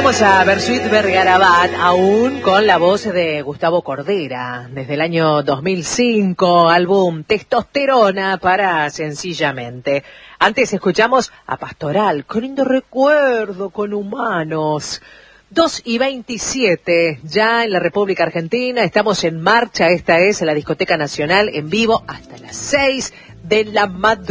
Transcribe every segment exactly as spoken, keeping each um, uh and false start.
Vamos a Bersuit Vergarabat, aún con la voz de Gustavo Cordera, desde el año dos mil cinco, álbum Testosterona para Sencillamente. Antes escuchamos a Pastoral, con lindo recuerdo, con Humanos. dos y veintisiete, ya en la República Argentina, estamos en marcha, esta es la Discoteca Nacional en vivo hasta las seis de la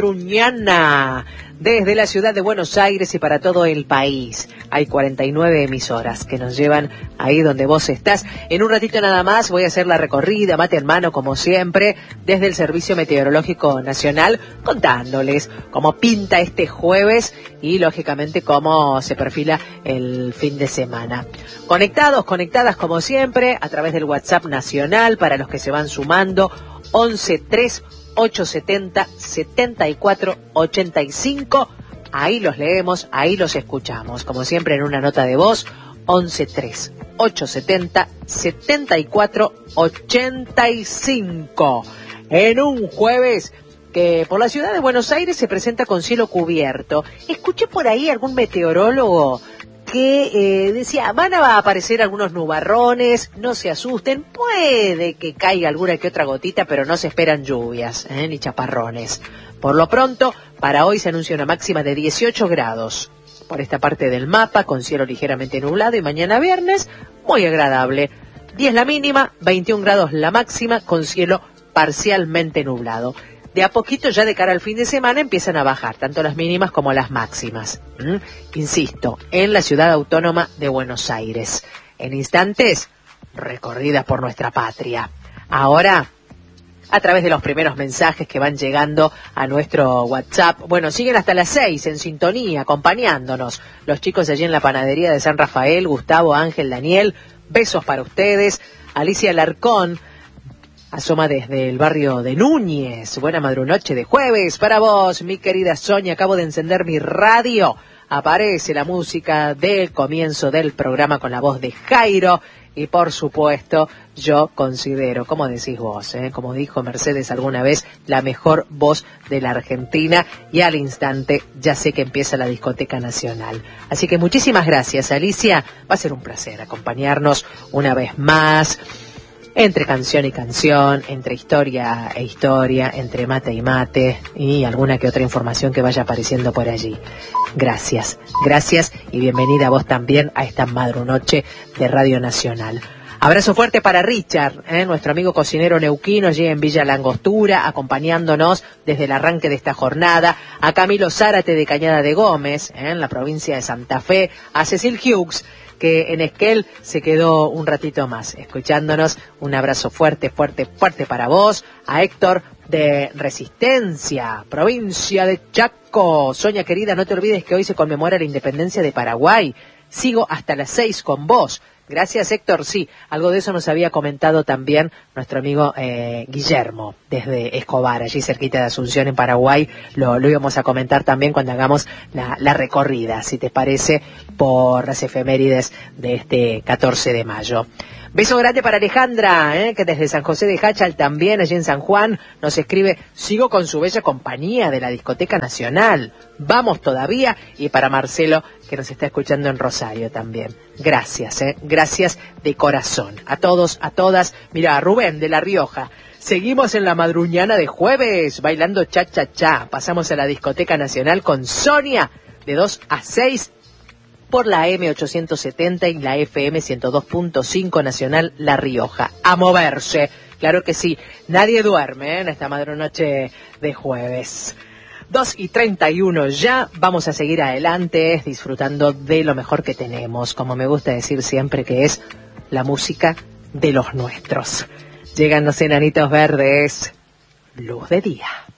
madruñana, desde la ciudad de Buenos Aires y para todo el país. Hay cuarenta y nueve emisoras que nos llevan ahí donde vos estás. En un ratito nada más voy a hacer la recorrida, mate en mano como siempre, desde el Servicio Meteorológico Nacional, contándoles cómo pinta este jueves y lógicamente cómo se perfila el fin de semana. Conectados, conectadas como siempre, a través del WhatsApp nacional para los que se van sumando, once tres ocho setenta setenta y cuatro ochenta y cinco. Ahí los leemos, ahí los escuchamos. Como siempre en una nota de voz, once tres ocho setenta setenta y cuatro ochenta y cinco. En un jueves que por la ciudad de Buenos Aires se presenta con cielo cubierto. Escuché por ahí algún meteorólogo que eh, decía, van a aparecer algunos nubarrones, no se asusten, puede que caiga alguna que otra gotita, pero no se esperan lluvias, ¿eh? ni chaparrones. Por lo pronto, para hoy se anuncia una máxima de dieciocho grados por esta parte del mapa, con cielo ligeramente nublado, y mañana viernes, muy agradable. diez la mínima, veintiún grados la máxima, con cielo parcialmente nublado. De a poquito, ya de cara al fin de semana, empiezan a bajar tanto las mínimas como las máximas. ¿Mm? Insisto, en la ciudad autónoma de Buenos Aires. En instantes, recorridas por nuestra patria. Ahora, a través de los primeros mensajes que van llegando a nuestro WhatsApp. Bueno, siguen hasta las seis en sintonía, acompañándonos. Los chicos allí en la panadería de San Rafael, Gustavo, Ángel, Daniel, besos para ustedes. Alicia Larcón asoma desde el barrio de Núñez. Buena madrunoche de jueves para vos, mi querida Sonia. Acabo de encender mi radio. Aparece la música del comienzo del programa con la voz de Jairo. Y por supuesto, yo considero, como decís vos, ¿eh? como dijo Mercedes alguna vez, la mejor voz de la Argentina. Y al instante ya sé que empieza la Discoteca Nacional. Así que muchísimas gracias, Alicia. Va a ser un placer acompañarnos una vez más. Entre canción y canción, entre historia e historia, entre mate y mate, y alguna que otra información que vaya apareciendo por allí. Gracias, gracias y bienvenida a vos también a esta madrunoche de Radio Nacional. Abrazo fuerte para Richard, ¿eh? nuestro amigo cocinero neuquino allí en Villa Langostura, acompañándonos desde el arranque de esta jornada. A Camilo Zárate de Cañada de Gómez, ¿eh? en la provincia de Santa Fe. A Cecil Hughes, que en Esquel se quedó un ratito más escuchándonos. Un abrazo fuerte, fuerte, fuerte para vos. A Héctor de Resistencia, provincia de Chaco. Sonia querida, no te olvides que hoy se conmemora la independencia de Paraguay. Sigo hasta las seis con vos. Gracias, Héctor. Sí, algo de eso nos había comentado también nuestro amigo eh, Guillermo, desde Escobar, allí cerquita de Asunción, en Paraguay. Lo, lo íbamos a comentar también cuando hagamos la, la recorrida, si te parece, por las efemérides de este catorce de mayo. Beso grande para Alejandra, ¿eh? que desde San José de Hachal también, allí en San Juan, nos escribe, sigo con su bella compañía de la Discoteca Nacional, vamos todavía, y para Marcelo, que nos está escuchando en Rosario también. Gracias, ¿eh? gracias de corazón. A todos, a todas. Mira, Rubén de La Rioja, seguimos en la madruñana de jueves, bailando cha-cha-cha. Pasamos a la Discoteca Nacional con Sonia, de dos a seis, por la M ochocientos setenta y la F M ciento dos punto cinco Nacional La Rioja. A moverse, claro que sí, nadie duerme ¿eh? en esta madrunoche de jueves. dos y treinta y uno ya, vamos a seguir adelante disfrutando de lo mejor que tenemos, como me gusta decir siempre, que es la música de los nuestros. Llegan los enanitos verdes, luz de día.